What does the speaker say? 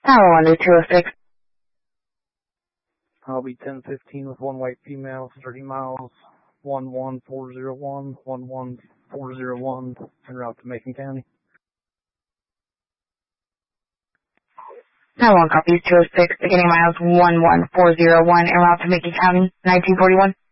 Tower 1 to 206. I'll be 1015 with one white female, 30 miles, 11401, 11401, en route to Macon County. Tower 1 copies 206, beginning miles 11401, en route to Macon County, 1941.